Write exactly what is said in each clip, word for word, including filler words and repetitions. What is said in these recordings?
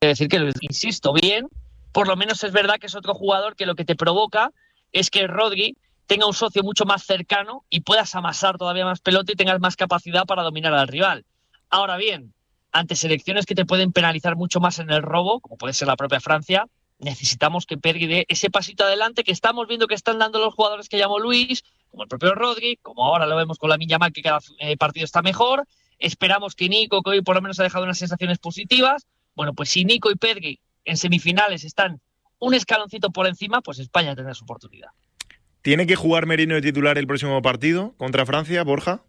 decir que, insisto, bien, por lo menos es verdad que es otro jugador que lo que te provoca es que Rodri tenga un socio mucho más cercano y puedas amasar todavía más pelota y tengas más capacidad para dominar al rival. Ahora bien, ante selecciones que te pueden penalizar mucho más en el robo, como puede ser la propia Francia, necesitamos que Pedri dé ese pasito adelante que estamos viendo que están dando los jugadores que llamó Luis, como el propio Rodri, como ahora lo vemos con Lamine Yamal, que cada eh, partido está mejor. Esperamos que Nico, que hoy por lo menos ha dejado unas sensaciones positivas. Bueno, pues si Nico y Pedri en semifinales están un escaloncito por encima, pues España tendrá su oportunidad. ¿Tiene que jugar Merino de titular el próximo partido contra Francia, Borja?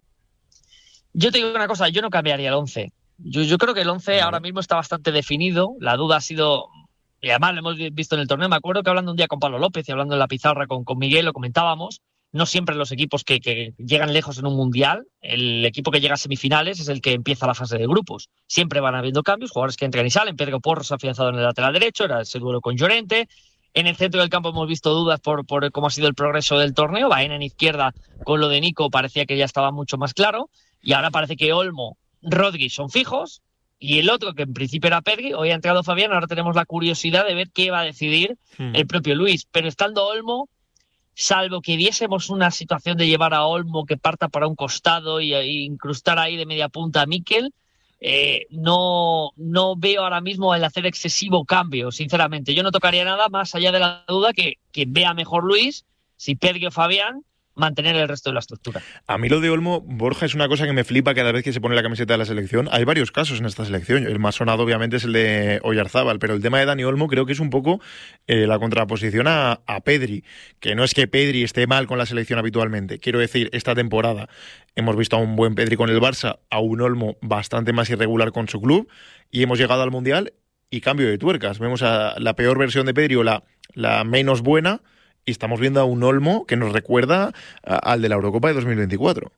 Yo te digo una cosa, yo no cambiaría el once. Yo, yo creo que el once ahora mismo está bastante definido. La duda ha sido, y además lo hemos visto en el torneo. Me acuerdo que hablando un día con Pablo López y hablando en la pizarra con, con Miguel, lo comentábamos. No siempre los equipos que, que llegan lejos en un mundial, el equipo que llega a semifinales es el que empieza la fase de grupos. Siempre van habiendo cambios, jugadores que entran y salen. Pedro Porro se ha afianzado en el lateral derecho, era ese duelo con Llorente. En el centro del campo hemos visto dudas por, por cómo ha sido el progreso del torneo. Baena en izquierda, con lo de Nico parecía que ya estaba mucho más claro. Y ahora parece que Olmo, Rodri son fijos. Y el otro, que en principio era Pedri, hoy ha entrado Fabián. Ahora tenemos la curiosidad de ver qué va a decidir hmm. el propio Luis. Pero estando Olmo, salvo que diésemos una situación de llevar a Olmo que parta para un costado y, y incrustar ahí de media punta a Mikel, eh, no, no veo ahora mismo el hacer excesivo cambio, sinceramente. Yo no tocaría nada más allá de la duda que, que vea mejor Luis, si Pedri o Fabián, mantener el resto de la estructura. A mí lo de Olmo, Borja, es una cosa que me flipa cada vez que se pone la camiseta de la selección. Hay varios casos en esta selección. El más sonado, obviamente, es el de Oyarzábal, pero el tema de Dani Olmo creo que es un poco eh, la contraposición a, a Pedri, que no es que Pedri esté mal con la selección habitualmente. Quiero decir, esta temporada hemos visto a un buen Pedri con el Barça, a un Olmo bastante más irregular con su club, y hemos llegado al Mundial y cambio de tuercas. Vemos a la peor versión de Pedri o la, la menos buena, y estamos viendo a un Olmo que nos recuerda a, al de la Eurocopa de dos mil veinticuatro.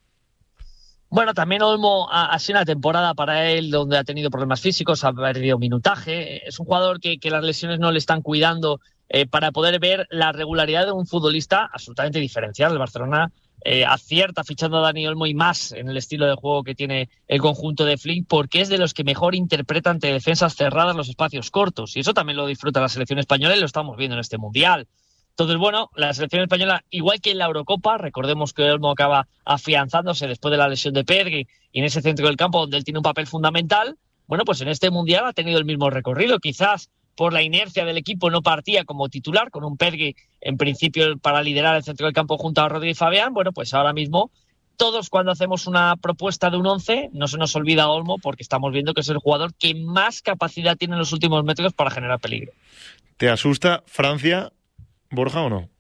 Bueno, también Olmo ha, ha sido una temporada para él donde ha tenido problemas físicos, ha perdido minutaje. Es un jugador que, que las lesiones no le están cuidando eh, para poder ver la regularidad de un futbolista absolutamente diferencial. El Barcelona eh, acierta fichando a Dani Olmo y más en el estilo de juego que tiene el conjunto de Flick, porque es de los que mejor interpreta ante defensas cerradas los espacios cortos. Y eso también lo disfruta la selección española y lo estamos viendo en este Mundial. Entonces, bueno, la selección española, igual que en la Eurocopa, recordemos que Olmo acaba afianzándose después de la lesión de Pedri y en ese centro del campo donde él tiene un papel fundamental, bueno, pues en este Mundial ha tenido el mismo recorrido. Quizás por la inercia del equipo no partía como titular, con un Pedri en principio para liderar el centro del campo junto a Rodri y Fabián. Bueno, pues ahora mismo todos cuando hacemos una propuesta de un once no se nos olvida Olmo, porque estamos viendo que es el jugador que más capacidad tiene en los últimos metros para generar peligro. ¿Te asusta Francia, Borja, o no?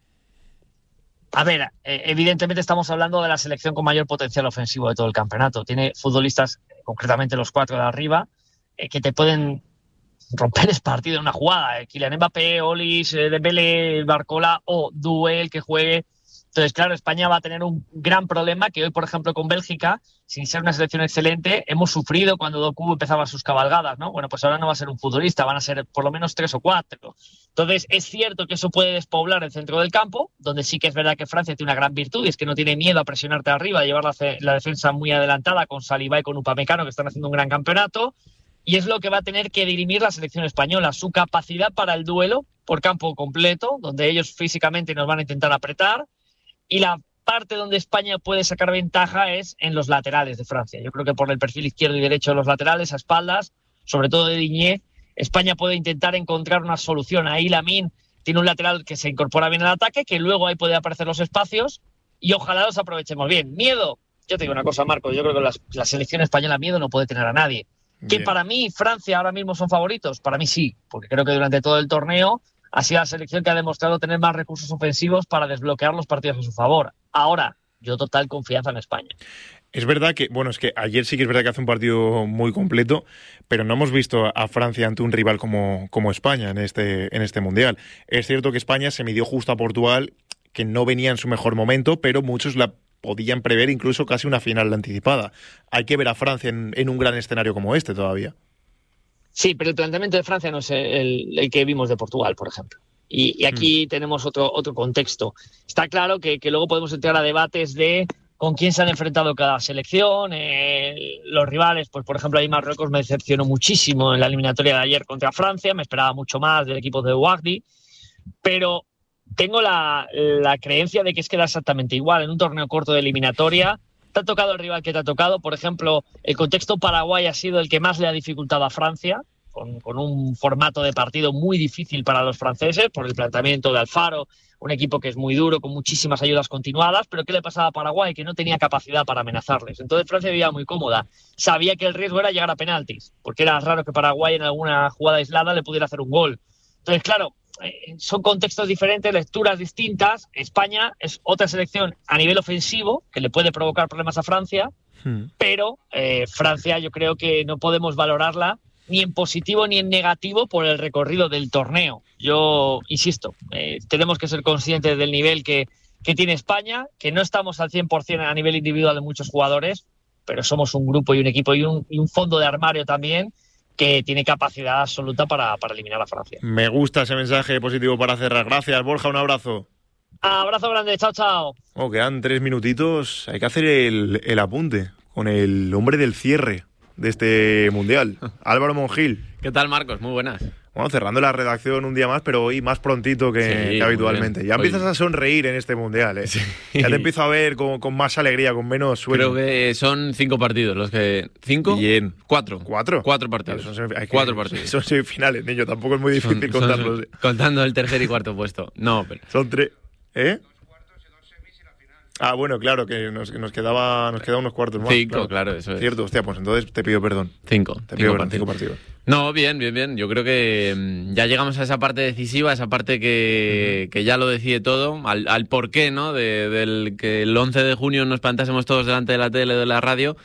A ver, eh, evidentemente estamos hablando de la selección con mayor potencial ofensivo de todo el campeonato. Tiene futbolistas, concretamente los cuatro de arriba, eh, que te pueden romper el partido en una jugada. Eh, Kylian Mbappé, Olis, eh, Dembélé, Barcola o Duel que juegue. Entonces, claro, España va a tener un gran problema que hoy, por ejemplo, con Bélgica, sin ser una selección excelente, hemos sufrido cuando Doku empezaba sus cabalgadas, ¿no? Bueno, pues ahora no va a ser un futbolista, van a ser por lo menos tres o cuatro. Entonces, es cierto que eso puede despoblar el centro del campo, donde sí que es verdad que Francia tiene una gran virtud, y es que no tiene miedo a presionarte arriba, a llevar la, la defensa muy adelantada con Saliba y con Upamecano, que están haciendo un gran campeonato, y es lo que va a tener que dirimir la selección española, su capacidad para el duelo por campo completo, donde ellos físicamente nos van a intentar apretar. Y la parte donde España puede sacar ventaja es en los laterales de Francia. Yo creo que por el perfil izquierdo y derecho de los laterales, a espaldas, sobre todo de Digne, España puede intentar encontrar una solución. Ahí Lamine tiene un lateral que se incorpora bien al ataque, que luego ahí puede aparecer los espacios y ojalá los aprovechemos bien. Miedo, yo te digo una cosa, Marco, yo creo que la, la selección española miedo no puede tener a nadie. Bien. Que para mí Francia ahora mismo son favoritos, para mí sí, porque creo que durante todo el torneo ha sido la selección que ha demostrado tener más recursos ofensivos para desbloquear los partidos a su favor. Ahora, yo total confianza en España. Es verdad que, bueno, es que ayer sí que es verdad que hace un partido muy completo, pero no hemos visto a Francia ante un rival como, como España en este, en este Mundial. Es cierto que España se midió justo a Portugal, que no venía en su mejor momento, pero muchos la podían prever incluso casi una final anticipada. Hay que ver a Francia en, en un gran escenario como este todavía. Sí, pero el planteamiento de Francia no es el, el que vimos de Portugal, por ejemplo. Y, y aquí mm. tenemos otro, otro contexto. Está claro que, que luego podemos entrar a debates de con quién se han enfrentado cada selección, eh, los rivales, pues por ejemplo ahí Marruecos me decepcionó muchísimo en la eliminatoria de ayer contra Francia, me esperaba mucho más del equipo de Wagdi, pero tengo la, la creencia de que es que da exactamente igual, en un torneo corto de eliminatoria, te ha tocado el rival que te ha tocado, por ejemplo, el contexto Paraguay ha sido el que más le ha dificultado a Francia, con, con un formato de partido muy difícil para los franceses, por el planteamiento de Alfaro, un equipo que es muy duro, con muchísimas ayudas continuadas, pero ¿qué le pasaba a Paraguay? Que no tenía capacidad para amenazarles. Entonces Francia vivía muy cómoda. Sabía que el riesgo era llegar a penaltis, porque era raro que Paraguay en alguna jugada aislada le pudiera hacer un gol. Entonces, claro, eh, son contextos diferentes, lecturas distintas. España es otra selección a nivel ofensivo, que le puede provocar problemas a Francia, hmm. pero eh, Francia yo creo que no podemos valorarla ni en positivo ni en negativo por el recorrido del torneo. Yo insisto, eh, tenemos que ser conscientes del nivel que, que tiene España, que no estamos al cien por ciento a nivel individual de muchos jugadores, pero somos un grupo y un equipo y un, y un fondo de armario también que tiene capacidad absoluta para, para eliminar a Francia. Me gusta ese mensaje positivo para cerrar. Gracias, Borja, un abrazo. Abrazo grande, chao, chao. Oh, quedan tres minutitos, hay que hacer el, el apunte con el hombre del cierre de este Mundial, Álvaro Monjil. ¿Qué tal, Marcos? Muy buenas. Bueno, cerrando la redacción un día más, pero hoy más prontito que, sí, que habitualmente. Ya hoy... empiezas a sonreír en este Mundial, ¿eh? Sí. Ya te empiezo a ver con, con más alegría, con menos sueño. Creo que son cinco partidos los que... ¿Cinco? Bien. Cuatro. ¿Cuatro? Cuatro partidos. Claro, son, que, Cuatro partidos. Son semifinales, niño. Tampoco es muy difícil son, contarlos. Son, contando el tercer y cuarto puesto. No, pero... Son tres... ¿Eh? Ah, bueno, claro, que nos, nos quedaba nos quedaban unos cuartos más. Cinco, claro, claro eso es. Cierto, hostia, pues entonces te pido perdón. Cinco. Te cinco pido perdón, partidos. cinco partidos. No, bien, bien, bien. Yo creo que mmm, ya llegamos a esa parte decisiva, esa parte que, uh-huh. que ya lo decide todo, al, al porqué, ¿no? De, del que el once de junio nos plantásemos todos delante de la tele o de la radio.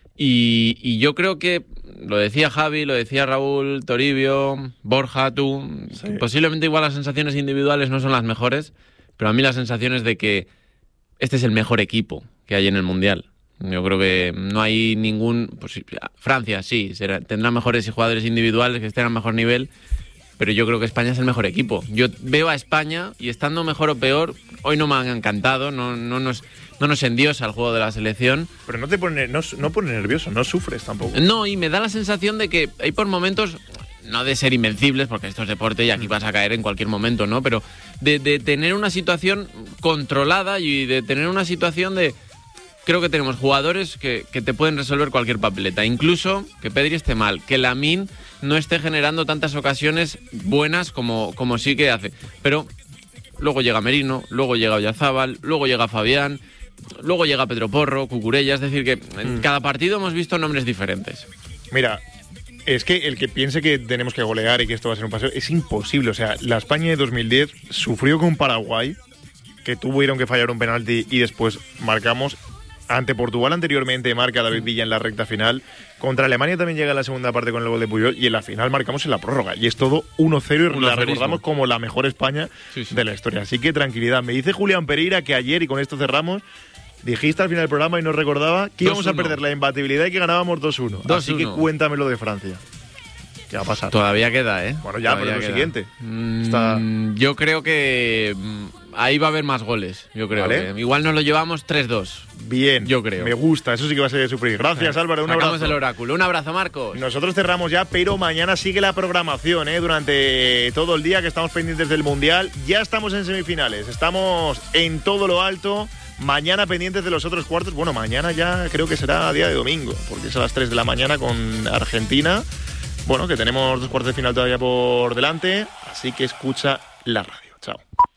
Y, y yo creo que, lo decía Javi, lo decía Raúl, Toribio, Borja, tú, sí. Posiblemente igual las sensaciones individuales no son las mejores, pero a mí las sensaciones de que este es el mejor equipo que hay en el Mundial. Yo creo que no hay ningún... Pues, Francia sí, será, tendrá mejores jugadores individuales que estén a mejor nivel, pero yo creo que España es el mejor equipo. Yo veo a España y estando mejor o peor, hoy no me han encantado, no, no, nos, no nos endiosa el juego de la selección. Pero no te pone, no, no pone nervioso, no sufres tampoco. No, y me da la sensación de que hay por momentos... No de ser invencibles, porque esto es deporte y aquí vas a caer en cualquier momento, ¿no? Pero de, de tener una situación controlada y de tener una situación de... Creo que tenemos jugadores que, que te pueden resolver cualquier papeleta. Incluso que Pedri esté mal, que Lamine no esté generando tantas ocasiones buenas como, como sí que hace. Pero luego llega Merino, luego llega Oyarzábal, luego llega Fabián, luego llega Pedro Porro, Cucurella. Es decir, que en cada partido hemos visto nombres diferentes. Mira... Es que el que piense que tenemos que golear y que esto va a ser un paseo es imposible. O sea, la España de dos mil diez sufrió con Paraguay, que tuvieron que fallar un penalti y después marcamos. Ante Portugal anteriormente marca David Villa en la recta final. Contra Alemania también llega en la segunda parte con el gol de Puyol y en la final marcamos en la prórroga. Y es todo uno cero y la recordamos como la mejor España sí, sí. de la historia. Así que tranquilidad. Me dice Julián Pereira que ayer, y con esto cerramos, dijiste al final del programa y nos recordaba que íbamos a perder la imbatibilidad y que ganábamos dos uno. Así que cuéntamelo de Francia. ¿Qué va a pasar? Todavía queda, ¿eh? Bueno, ya, Todavía pero lo siguiente. Mm, Está... Yo creo que ahí va a haber más goles. Yo creo ¿Vale? que igual nos lo llevamos tres dos. Bien. Yo creo. Me gusta. Eso sí que va a ser de sufrir. Gracias, Álvaro. Un Sacamos abrazo. el oráculo. Un abrazo, Marcos. Nosotros cerramos ya, pero mañana sigue la programación, ¿eh? Durante todo el día que estamos pendientes del Mundial. Ya estamos en semifinales. Estamos en todo lo alto. Mañana pendientes de los otros cuartos. Bueno, mañana ya creo que será día de domingo, porque es a las tres de la mañana con Argentina. Bueno, que tenemos dos cuartos de final todavía por delante. Así que escucha la radio. Chao.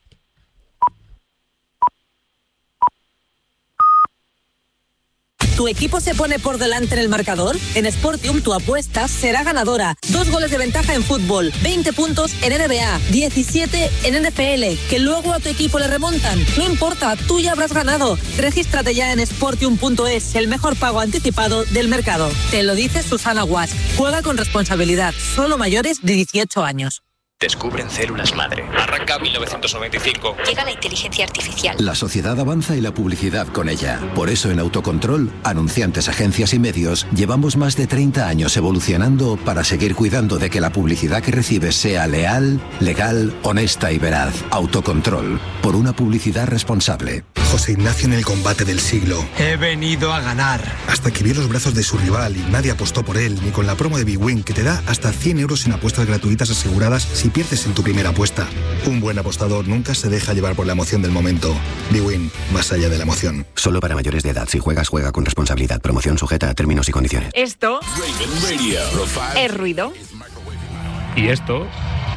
¿Tu equipo se pone por delante en el marcador? En Sportium tu apuesta será ganadora. Dos goles de ventaja en fútbol, veinte puntos en N B A, diecisiete en N F L, que luego a tu equipo le remontan. No importa, tú ya habrás ganado. Regístrate ya en sportium punto es, el mejor pago anticipado del mercado. Te lo dice Susana Guas. Juega con responsabilidad, solo mayores de dieciocho años. Descubren células madre. Arranca mil novecientos noventa y cinco. Llega la inteligencia artificial. La sociedad avanza y la publicidad con ella. Por eso en Autocontrol, anunciantes, agencias y medios, llevamos más de treinta años evolucionando para seguir cuidando de que la publicidad que recibes sea leal, legal, honesta y veraz. Autocontrol. Por una publicidad responsable. José Ignacio en el combate del siglo. He venido a ganar. Hasta que vio los brazos de su rival y nadie apostó por él, ni con la promo de bwin que te da hasta cien euros en apuestas gratuitas aseguradas si pierdes en tu primera apuesta. Un buen apostador nunca se deja llevar por la emoción del momento. bwin, más allá de la emoción. Solo para mayores de edad. Si juegas, juega con responsabilidad. Promoción sujeta a términos y condiciones. Esto es ruido. Y esto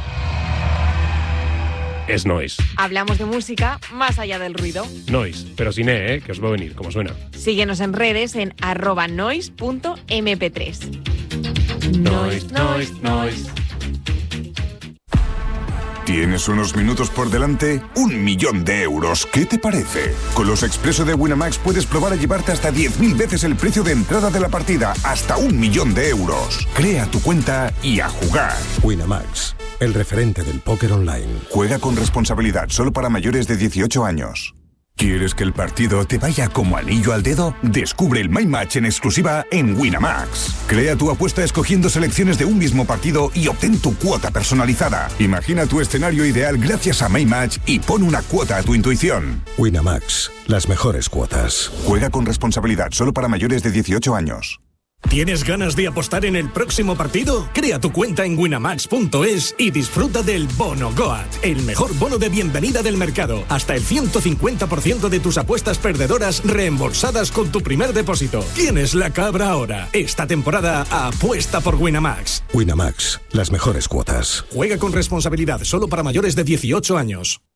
es noise. Hablamos de música más allá del ruido. Noise, pero sin E, ¿eh? Que os va a venir, como suena. Síguenos en redes en arroba noise punto eme pe tres. Noise, noise, noise. ¿Tienes unos minutos por delante? Un millón de euros. ¿Qué te parece? Con los Expreso de Winamax puedes probar a llevarte hasta diez mil veces el precio de entrada de la partida. Hasta un millón de euros. Crea tu cuenta y a jugar. Winamax, el referente del póker online. Juega con responsabilidad, solo para mayores de dieciocho años. ¿Quieres que el partido te vaya como anillo al dedo? Descubre el My Match en exclusiva en Winamax. Crea tu apuesta escogiendo selecciones de un mismo partido y obtén tu cuota personalizada. Imagina tu escenario ideal gracias a My Match y pon una cuota a tu intuición. Winamax, las mejores cuotas. Juega con responsabilidad, solo para mayores de dieciocho años. ¿Tienes ganas de apostar en el próximo partido? Crea tu cuenta en winamax punto es y disfruta del Bono Goat, el mejor bono de bienvenida del mercado. Hasta el ciento cincuenta por ciento de tus apuestas perdedoras reembolsadas con tu primer depósito. ¿Tienes la cabra ahora? Esta temporada apuesta por Winamax. Winamax, las mejores cuotas. Juega con responsabilidad, solo para mayores de dieciocho años.